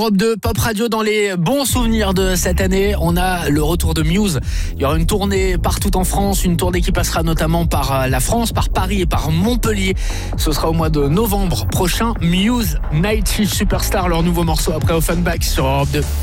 Europe 2 Pop Radio, dans les bons souvenirs de cette année, on a le retour de Muse. Il y aura une tournée partout en France, une tournée qui passera notamment par la France, par Paris et par Montpellier. Ce sera au mois de novembre prochain. Muse, Night Shift Superstar, leur nouveau morceau après Offenbach sur Europe 2.